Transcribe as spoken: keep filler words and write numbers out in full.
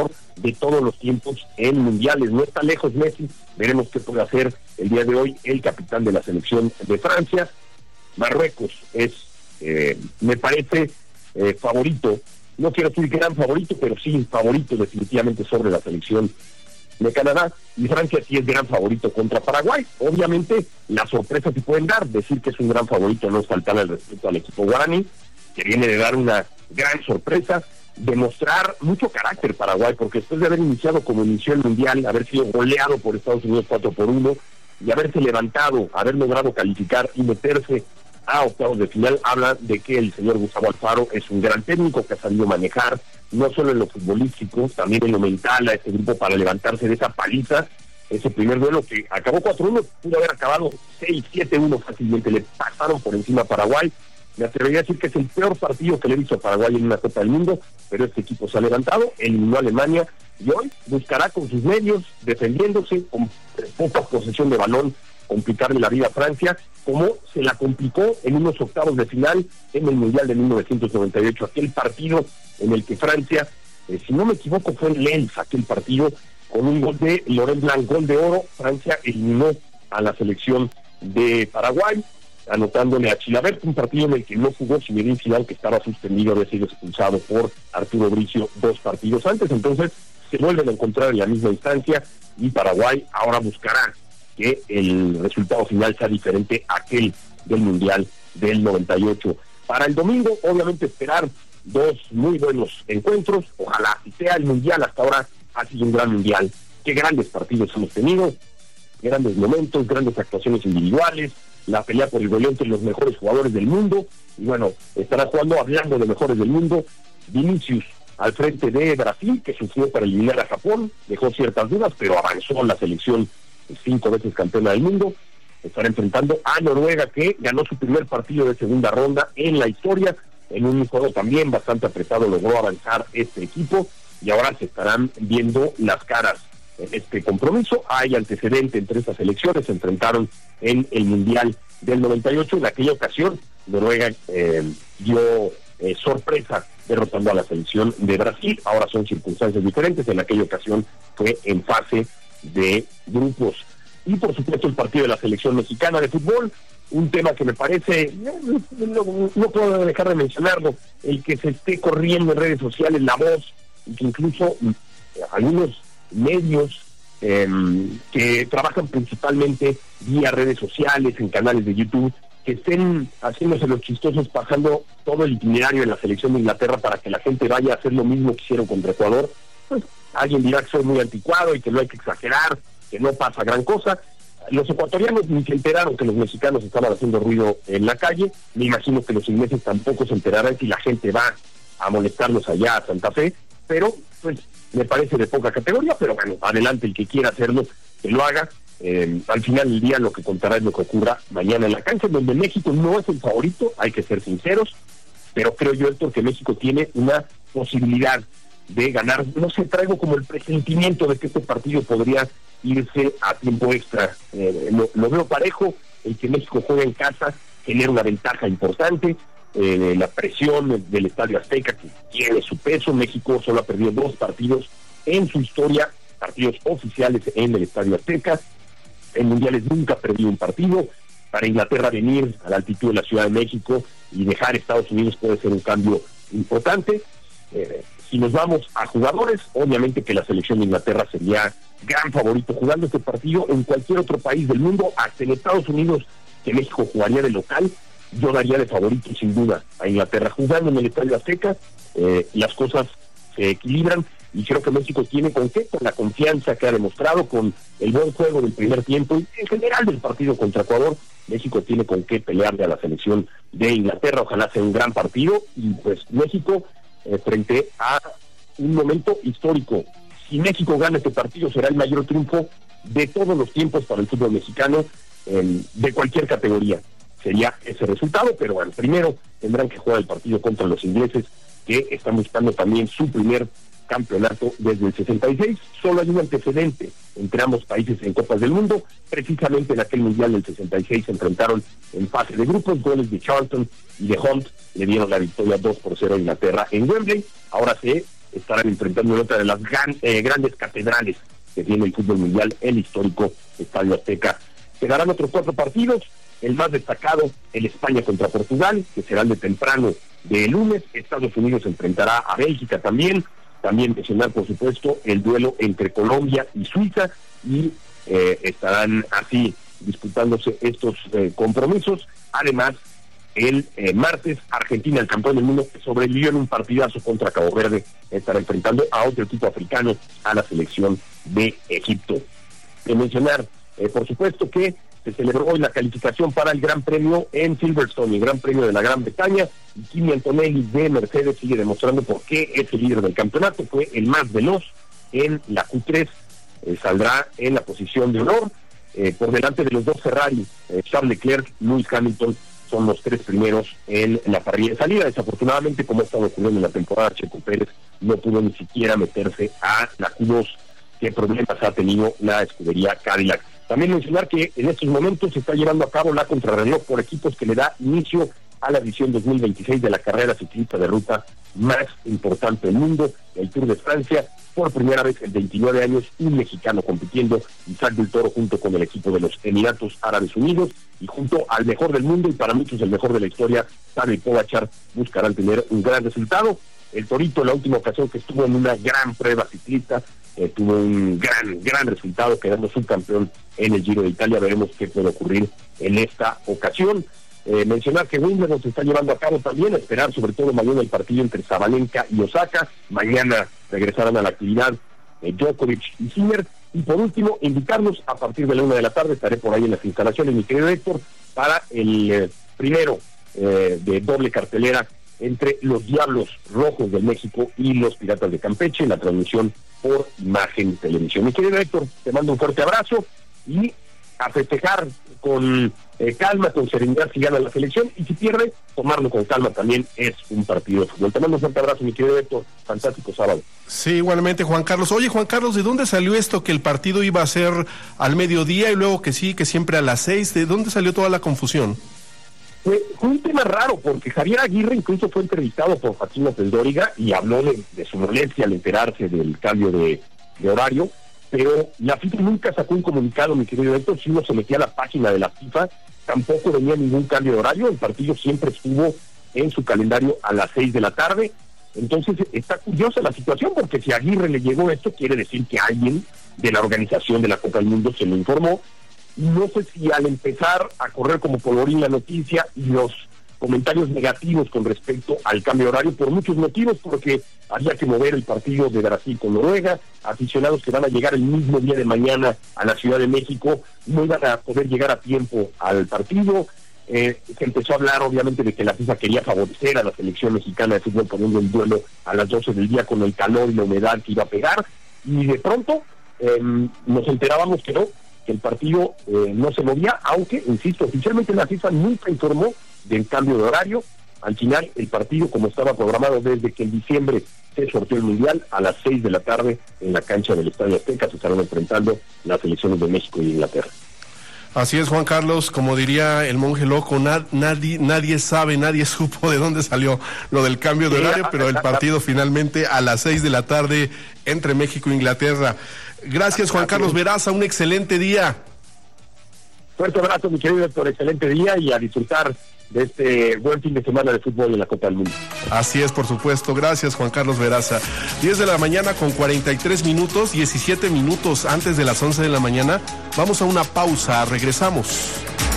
mejor de todos los tiempos en mundiales. No está lejos Messi, veremos qué puede hacer el día de hoy el capitán de la selección de Francia. Marruecos es, eh, me parece, eh, favorito, no quiero decir gran favorito, pero sí favorito definitivamente sobre la selección de Canadá, y Francia sí es gran favorito contra Paraguay. Obviamente las sorpresas se pueden dar, decir que es un gran favorito no es faltar al respeto al equipo guaraní, que viene de dar una gran sorpresa, demostrar mucho carácter Paraguay, porque después de haber iniciado como inició el Mundial, haber sido goleado por Estados Unidos cuatro por uno, y haberse levantado, haber logrado calificar y meterse a octavos de final, habla de que el señor Gustavo Alfaro es un gran técnico que ha sabido manejar, no solo en lo futbolístico, también en lo mental a este grupo para levantarse de esa paliza, ese primer duelo que acabó cuatro uno, pudo haber acabado seis siete uno fácilmente, le pasaron por encima a Paraguay. Me atrevería a decir que es el peor partido que le he visto a Paraguay en una Copa del Mundo, pero este equipo se ha levantado, eliminó a Alemania y hoy buscará con sus medios, defendiéndose, con poca posesión de balón, complicarle la vida a Francia, como se la complicó en unos octavos de final en el Mundial de mil novecientos noventa y ocho, aquel partido en el que Francia, eh, si no me equivoco, fue en Lens, aquel partido, con un gol de Laurent Blanc, gol de oro, Francia eliminó a la selección de Paraguay, anotándole a Chilavert, un partido en el que no jugó Zinedine Zidane, que estaba suspendido, había sido expulsado por Arturo Bricio dos partidos antes. Entonces se vuelven a encontrar en la misma instancia y Paraguay ahora buscará que el resultado final sea diferente a aquel del Mundial del noventa y ocho. Para el domingo, obviamente esperar dos muy buenos encuentros, ojalá y sea el Mundial. Hasta ahora ha sido un gran Mundial, qué grandes partidos hemos tenido, grandes momentos, grandes actuaciones individuales, la pelea por el goleo entre los mejores jugadores del mundo, y bueno, estará jugando, hablando de mejores del mundo, Vinicius al frente de Brasil, que sufrió para eliminar a Japón, dejó ciertas dudas, pero avanzó la selección, cinco veces campeona del mundo. Estará enfrentando a Noruega, que ganó su primer partido de segunda ronda en la historia, en un juego también bastante apretado logró avanzar este equipo, y ahora se estarán viendo las caras en este compromiso. Hay antecedente entre estas selecciones, se enfrentaron en el Mundial del noventa y ocho, en aquella ocasión Noruega eh, dio eh, sorpresa derrotando a la selección de Brasil, ahora son circunstancias diferentes, en aquella ocasión fue en fase de grupos. Y por supuesto el partido de la selección mexicana de fútbol, un tema que me parece, no, no, no puedo dejar de mencionarlo, el que se esté corriendo en redes sociales la voz, y que incluso eh, algunos medios eh, que trabajan principalmente vía redes sociales, en canales de YouTube, que estén haciéndose los chistosos, pasando todo el itinerario de la selección de Inglaterra para que la gente vaya a hacer lo mismo que hicieron contra Ecuador. Pues alguien dirá que soy muy anticuado y que no hay que exagerar, que no pasa gran cosa. Los ecuatorianos ni se enteraron que los mexicanos estaban haciendo ruido en la calle, me imagino que los ingleses tampoco se enterarán si la gente va a molestarlos allá a Santa Fe, pero pues me parece de poca categoría, pero bueno, adelante el que quiera hacerlo, que lo haga. Eh, al final del día lo que contará es lo que ocurra mañana en la cancha, donde México no es el favorito, hay que ser sinceros, pero creo yo, Héctor, que México tiene una posibilidad de ganar. No sé, traigo como el presentimiento de que este partido podría irse a tiempo extra. Eh, lo, lo veo parejo, el que México juega en casa genera una ventaja importante, eh, la presión del Estadio Azteca que tiene su peso. México solo ha perdido dos partidos en su historia, partidos oficiales en el Estadio Azteca. En mundiales nunca ha perdido un partido. Para Inglaterra venir a la altitud de la Ciudad de México y dejar Estados Unidos puede ser un cambio importante. Eh, si nos vamos a jugadores, obviamente que la selección de Inglaterra sería gran favorito jugando este partido en cualquier otro país del mundo, hasta en Estados Unidos, que México jugaría de local. Yo daría de favorito sin duda a Inglaterra jugando en el Estadio Azteca. Eh, las cosas se equilibran y creo que México tiene con qué, con la confianza que ha demostrado, con el buen juego del primer tiempo y en general del partido contra Ecuador. México tiene con qué pelearle a la selección de Inglaterra. Ojalá sea un gran partido y pues México eh, frente a un momento histórico. Si México gana este partido será el mayor triunfo de todos los tiempos para el fútbol mexicano, eh, de cualquier categoría. Sería ese resultado, pero bueno, primero tendrán que jugar el partido contra los ingleses, que están buscando también su primer campeonato desde el sesenta y seis. Solo hay un antecedente entre ambos países en Copas del Mundo. Precisamente en aquel Mundial del sesenta y seis se enfrentaron en fase de grupos. Goles de Charlton y de Hunt le dieron la victoria dos por cero a Inglaterra en Wembley. Ahora se estarán enfrentando en otra de las gran, eh, grandes catedrales que tiene el fútbol mundial, el histórico Estadio Azteca. Quedarán otros cuatro partidos, el más destacado, el España contra Portugal, que serán de temprano de lunes. Estados Unidos enfrentará a Bélgica también, también mencionar por supuesto el duelo entre Colombia y Suiza, y eh, estarán así disputándose estos eh, compromisos. Además, el eh, martes, Argentina, el campeón del mundo, que sobrevivió en un partidazo contra Cabo Verde, estará enfrentando a otro equipo africano, a la selección de Egipto. De mencionar, eh, por supuesto, que se celebró hoy la calificación para el Gran Premio en Silverstone, el Gran Premio de la Gran Bretaña, y Kimi Antonelli de Mercedes sigue demostrando por qué es el líder del campeonato. Fue el más veloz en la Q tres, eh, saldrá en la posición de honor, eh, por delante de los dos Ferrari, eh, Charles Leclerc, Lewis Hamilton, son los tres primeros en la parrilla de salida. Desafortunadamente, como ha estado ocurriendo en la temporada, Checo Pérez no pudo ni siquiera meterse a la Q dos. ¿Qué problemas ha tenido la escudería Cadillac? También mencionar que en estos momentos se está llevando a cabo la contrarreloj por equipos, que le da inicio a la edición dos mil veintiséis de la carrera ciclista de ruta más importante del mundo, el Tour de Francia. Por primera vez en veintinueve años, un mexicano compitiendo, Isaac del Toro, junto con el equipo de los Emiratos Árabes Unidos, y junto al mejor del mundo, y para muchos el mejor de la historia, Tadej Pogačar, buscarán tener un gran resultado. El Torito, la última ocasión que estuvo en una gran prueba ciclista, eh, tuvo un gran, gran resultado, quedando subcampeón en el Giro de Italia. Veremos qué puede ocurrir en esta ocasión. Eh, mencionar que Wimbledon se está llevando a cabo también, a esperar sobre todo mañana el partido entre Sabalenka y Osaka. Mañana regresarán a la actividad eh, Djokovic y Sinner. Y por último, invitarlos a partir de la una de la tarde, estaré por ahí en las instalaciones, mi querido Héctor, para el eh, primero eh, de doble cartelera entre los Diablos Rojos de México y los Piratas de Campeche, la transmisión por Imagen Televisión. Mi querido Héctor, te mando un fuerte abrazo y a festejar con eh, calma, con serenidad si gana la selección, y si pierde, tomarlo con calma, también es un partido de fútbol. Te mando un fuerte abrazo, mi querido Héctor, fantástico sábado. Sí, igualmente, Juan Carlos. Oye, Juan Carlos, ¿de dónde salió esto que el partido iba a ser al mediodía y luego que sí, que siempre a las seis? ¿De dónde salió toda la confusión? Fue, fue un tema raro, porque Javier Aguirre incluso fue entrevistado por Joaquín López Dóriga y habló de, de su molestia al enterarse del cambio de, de horario, pero la FIFA nunca sacó un comunicado, mi querido Héctor. Si uno se metía a la página de la FIFA, tampoco venía ningún cambio de horario. El partido siempre estuvo en su calendario a las seis de la tarde. Entonces está curiosa la situación, porque si a Aguirre le llegó esto, quiere decir que alguien de la organización de la Copa del Mundo se lo informó. Y no sé si al empezar a correr como polvorín la noticia y los comentarios negativos con respecto al cambio de horario, por muchos motivos, porque había que mover el partido de Brasil con Noruega, aficionados que van a llegar el mismo día de mañana a la Ciudad de México no iban a poder llegar a tiempo al partido. Eh, se empezó a hablar obviamente de que la FIFA quería favorecer a la selección mexicana de fútbol poniendo el duelo a las doce del día con el calor y la humedad que iba a pegar, y de pronto eh, nos enterábamos que no, que el partido eh, no se movía, aunque, insisto, oficialmente la FIFA nunca informó del cambio de horario. Al final, el partido, como estaba programado desde que en diciembre se sorteó el Mundial, a las seis de la tarde en la cancha del Estadio Azteca se estarán enfrentando las selecciones de México y Inglaterra. Así es, Juan Carlos, como diría el monje loco, na- nadie, nadie sabe, nadie supo de dónde salió lo del cambio de horario, pero el partido finalmente a las seis de la tarde entre México e Inglaterra. Gracias, Juan Carlos Veraza, un excelente día. Fuerte abrazo, mi querido Héctor, excelente día y a disfrutar de este buen fin de semana de fútbol en la Copa del Mundo. Así es, por supuesto. Gracias, Juan Carlos Veraza. diez de la mañana con cuarenta y tres minutos, diecisiete minutos antes de las once de la mañana. Vamos a una pausa, regresamos.